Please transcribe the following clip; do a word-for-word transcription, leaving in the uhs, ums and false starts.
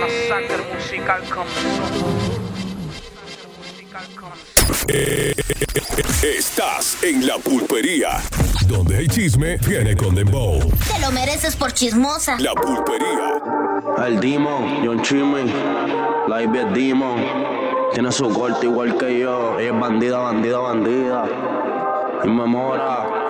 Masacre musical comenzó. Estás en La Pulpería, donde el chisme viene con dembow. Te lo mereces por chismosa. La Pulpería. El Demon, John Chimmy, la I B es Demon. Tiene su corte igual que yo. Ella es bandida, bandida, bandida. Y me mora.